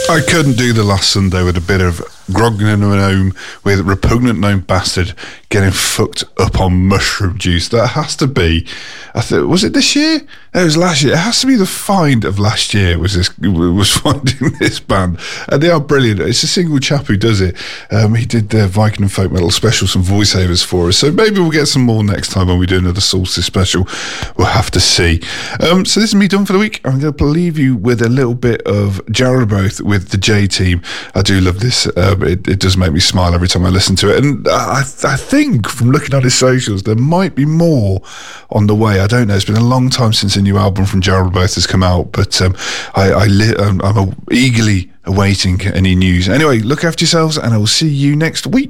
I couldn't do the last Sunday with a bit of Grognan and home with Repugnant Gnome Bastard getting fucked up on mushroom juice. That has to be, was it this year? It was last year. It has to be the find of last year was finding this band. And they are brilliant. It's a single chap who does it. He did the Viking and Folk Metal special, some voiceovers for us. So maybe we'll get some more next time when we do another Solstice special. We'll have to see. So this is me done for the week. I'm going to leave you with a little bit of Jarlaboth with the J Team. I do love this. It does make me smile every time I listen to it. And I think from looking at his socials, there might be more on the way. I don't know. It's been a long time since a new album from Jarlaboth has come out, but I'm eagerly awaiting any news. Anyway, look after yourselves, and I will see you next week.